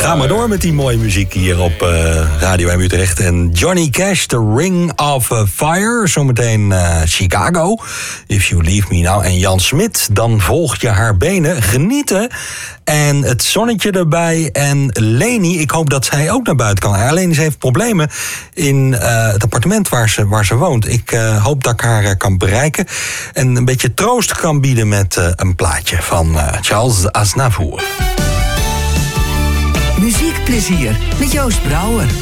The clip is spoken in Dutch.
Ga maar door met die mooie muziek hier op Radio 1 Utrecht. En Johnny Cash, The Ring of Fire. Zometeen Chicago, If You Leave Me Now. En Jan Smit, Dan volg je haar benen. Genieten. En het zonnetje erbij. En Leni, ik hoop dat zij ook naar buiten kan. Alleen ze heeft problemen in het appartement waar ze woont. Ik hoop dat ik haar kan bereiken. En een beetje troost kan bieden met een plaatje van Charles Aznavour. Muziekplezier met Joost Brouwer.